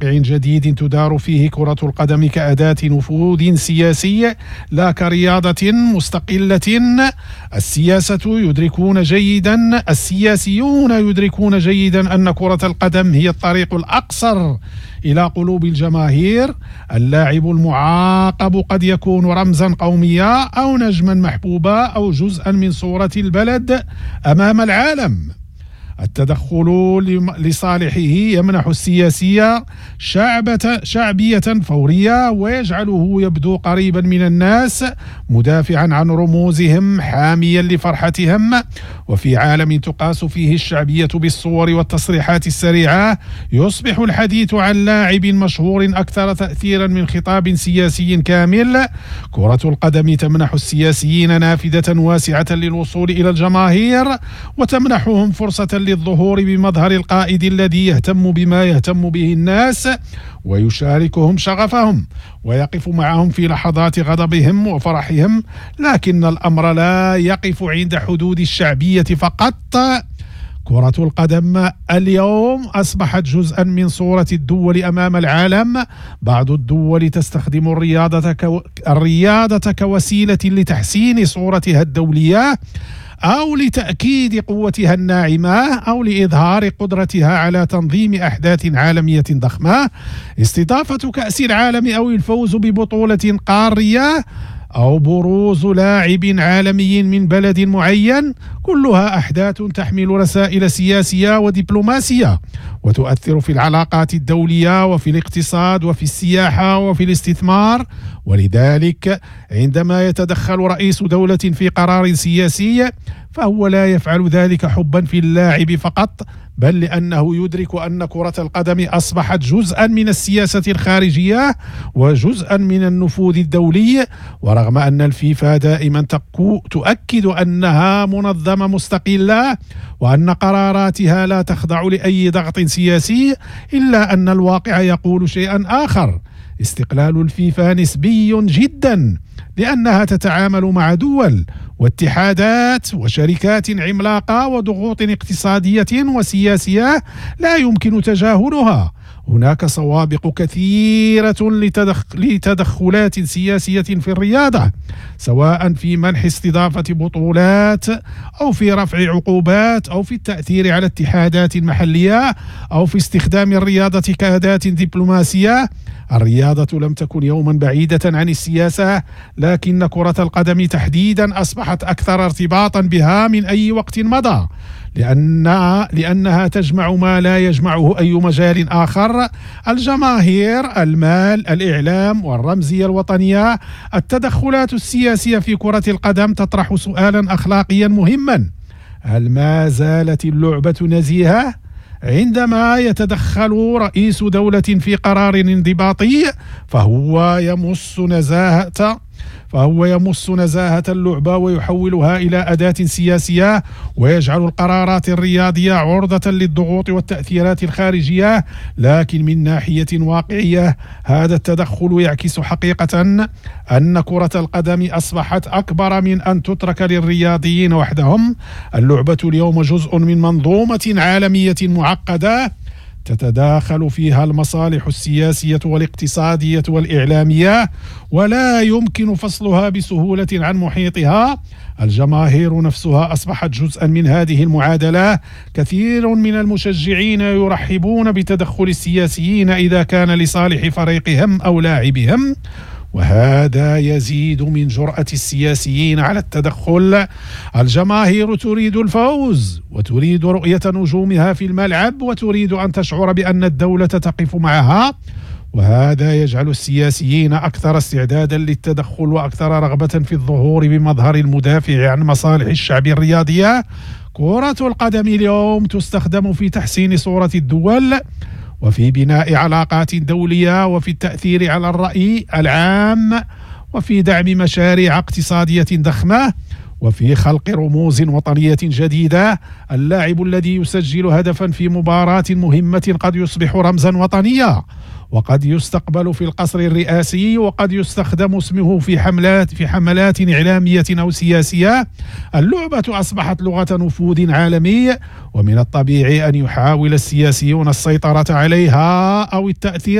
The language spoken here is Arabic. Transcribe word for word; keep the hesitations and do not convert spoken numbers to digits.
واقع جديد تدار فيه كرة القدم كأداة نفوذ سياسي لا كرياضة مستقلة. السياسة يدركون جيدا السياسيون يدركون جيدا أن كرة القدم هي الطريق الأقصر إلى قلوب الجماهير. اللاعب المعاقب قد يكون رمزا قوميا أو نجما محبوبا أو جزءا من صورة البلد أمام العالم. التدخل لصالحه يمنح السياسية شعبة شعبية فورية ويجعله يبدو قريبا من الناس، مدافعا عن رموزهم، حاميا لفرحتهم. وفي عالم تقاس فيه الشعبية بالصور والتصريحات السريعة، يصبح الحديث عن لاعب مشهور أكثر تأثيرا من خطاب سياسي كامل. كرة القدم تمنح السياسيين نافذة واسعة للوصول إلى الجماهير، وتمنحهم فرصة للظهور بمظهر القائد الذي يهتم بما يهتم به الناس ويشاركهم شغفهم ويقف معهم في لحظات غضبهم وفرحهم. لكن الأمر لا يقف عند حدود الشعبية فقط. كرة القدم اليوم أصبحت جزءا من صورة الدول أمام العالم. بعض الدول تستخدم الرياضة كو... الرياضة كوسيلة لتحسين صورتها الدولية، أو لتأكيد قوتها الناعمة، أو لإظهار قدرتها على تنظيم أحداث عالمية ضخمة. استضافة كأس العالم أو الفوز ببطولة قارية أو بروز لاعب عالمي من بلد معين، كلها أحداث تحمل رسائل سياسية ودبلوماسية وتؤثر في العلاقات الدولية وفي الاقتصاد وفي السياحة وفي الاستثمار. ولذلك عندما يتدخل رئيس دولة في قرار سياسي فهو لا يفعل ذلك حبا في اللاعب فقط، بل لأنه يدرك أن كرة القدم أصبحت جزءا من السياسة الخارجية وجزءا من النفوذ الدولي. ورغم أن الفيفا دائما تؤكد أنها منظمة مستقلة وأن قراراتها لا تخضع لأي ضغط سياسي، إلا أن الواقع يقول شيئا آخر. استقلال الفيفا نسبي جدا، لأنها تتعامل مع دول واتحادات وشركات عملاقة وضغوط اقتصادية وسياسية لا يمكن تجاهلها. هناك سوابق كثيرة لتدخلات سياسية في الرياضة، سواء في منح استضافة بطولات أو في رفع عقوبات أو في التأثير على اتحادات محلية أو في استخدام الرياضة كأداة دبلوماسية. الرياضة لم تكن يوما بعيدة عن السياسة، لكن كرة القدم تحديدا أصبحت أكثر ارتباطا بها من أي وقت مضى، لأن لأنها تجمع ما لا يجمعه أي مجال آخر: الجماهير، المال، الإعلام والرمزية الوطنية. التدخلات السياسية في كرة القدم تطرح سؤالا أخلاقيا مهما: هل ما زالت اللعبة نزيهة؟ عندما يتدخل رئيس دولة في قرار انضباطي فهو يمس نزاهة فهو يمس نزاهة اللعبة ويحولها إلى أداة سياسية، ويجعل القرارات الرياضية عرضة للضغوط والتأثيرات الخارجية. لكن من ناحية واقعية هذا التدخل يعكس حقيقة أن كرة القدم أصبحت أكبر من أن تترك للرياضيين وحدهم. اللعبة اليوم جزء من منظومة عالمية معقدة تتداخل فيها المصالح السياسية والاقتصادية والإعلامية، ولا يمكن فصلها بسهولة عن محيطها. الجماهير نفسها أصبحت جزءا من هذه المعادلة. كثير من المشجعين يرحبون بتدخل السياسيين إذا كان لصالح فريقهم أو لاعبهم، وهذا يزيد من جرأة السياسيين على التدخل. الجماهير تريد الفوز وتريد رؤية نجومها في الملعب وتريد أن تشعر بأن الدولة تقف معها، وهذا يجعل السياسيين أكثر استعدادا للتدخل وأكثر رغبة في الظهور بمظهر المدافع عن مصالح الشعب الرياضية. كرة القدم اليوم تستخدم في تحسين صورة الدول وفي بناء علاقات دولية وفي التأثير على الرأي العام وفي دعم مشاريع اقتصادية ضخمة وفي خلق رموز وطنية جديدة. اللاعب الذي يسجل هدفا في مباراة مهمة قد يصبح رمزا وطنيا، وقد يستقبل في القصر الرئاسي، وقد يستخدم اسمه في حملات في حملات إعلامية أو سياسية. اللعبة أصبحت لغة نفوذ عالمي، ومن الطبيعي أن يحاول السياسيون السيطرة عليها أو التأثير